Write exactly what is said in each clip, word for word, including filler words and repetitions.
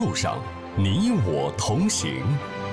路上，你我同行。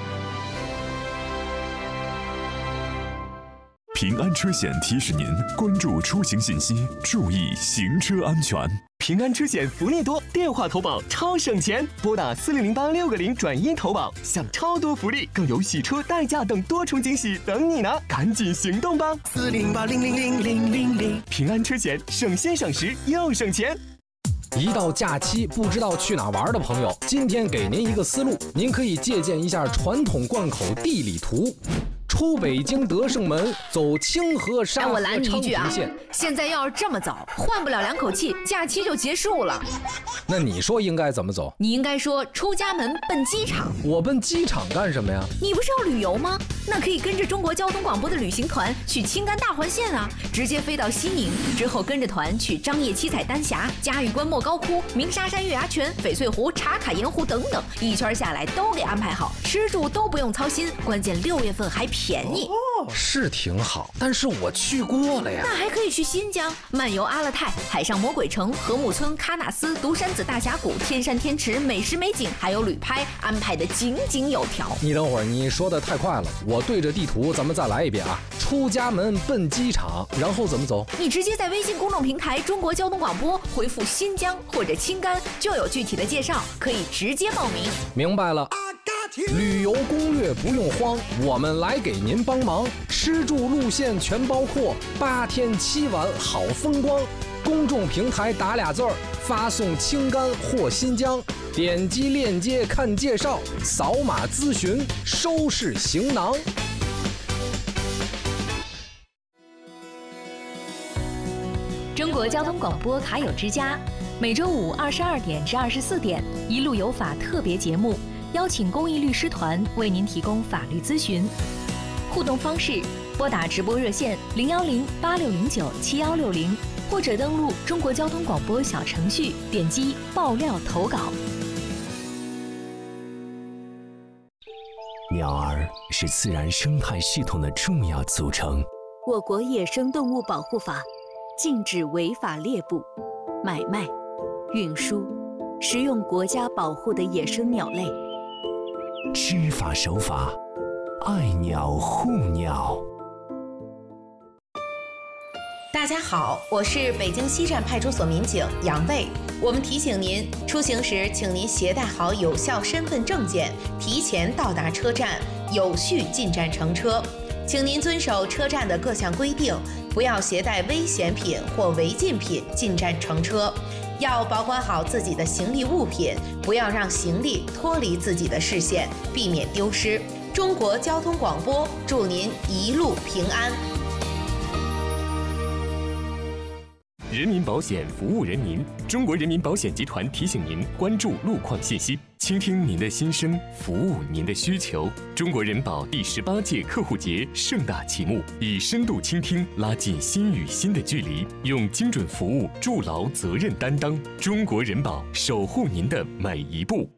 平安车险提示您关注出行信息，注意行车安全。 平安车险福利多，电话投保超省钱，拨打四零零八六个零转一投保，享超多福利，更有洗车、代驾等多重惊喜等你呢！赶紧行动吧！ 四零八零零零零零零， 平安车险省心省时又省钱。 一到假期不知道去哪玩的朋友，今天给您一个思路，您可以借鉴一下传统贯口地理图。出北京德胜门，走清河沙河我拦你一句啊！ 线现在要是这么走，换不了两口气，假期就结束了。 那你说应该怎么走？ 你应该说出家门奔机场。 我奔机场干什么呀？ 你不是要旅游吗？那可以跟着中国交通广播的旅行团去青甘大环线啊，直接飞到西宁，之后跟着团去张掖七彩丹霞、嘉峪关莫高窟、鸣沙山月牙泉、翡翠湖、茶卡盐湖等等，一圈下来都给安排好，吃住都不用操心，关键六月份还便宜。 哦，是挺好，但是我去过了呀。 那还可以去新疆漫游阿勒泰、海上魔鬼城、禾木村、喀纳斯、独山子大峡谷、天山天池、美食美景，还有旅拍，安排的井井有条。 你等会儿，你说的太快了，我对着地图咱们再来一遍啊。出家门奔机场，然后怎么走？ 你直接在微信公众平台中国交通广播回复新疆或者青甘，就有具体的介绍，可以直接报名。 明白了。旅游攻略不用慌，我们来给您帮忙，吃住路线全包括，八天七晚好风光。公众平台打俩字儿，发送青甘或新疆，点击链接看介绍，扫码咨询，收拾行囊。 中国交通广播卡友之家，每周五二十二点至二十四点，一路有法特别节目。邀请公益律师团为您提供法律咨询，互动方式：拨打直播热线零幺零八六零九七幺六零，或者登录中国交通广播小程序，点击爆料投稿。 鸟儿是自然生态系统的重要组成。 我国野生动物保护法禁止违法猎捕、买卖、运输、食用国家保护的野生鸟类。 知法守法，爱鸟护鸟。 大家好，我是北京西站派出所民警杨卫。我们提醒您，出行时请您携带好有效身份证件，提前到达车站，有序进站乘车。请您遵守车站的各项规定，不要携带危险品或违禁品进站乘车。要保管好自己的行李物品，不要让行李脱离自己的视线，避免丢失。中国交通广播祝您一路平安。 人民保险服务人民，中国人民保险集团提醒您关注路况信息，倾听您的心声，服务您的需求。中国人保第十八届客户节盛大启幕，以深度倾听拉近心与心的距离，用精准服务筑牢责任担当。中国人保守护您的每一步。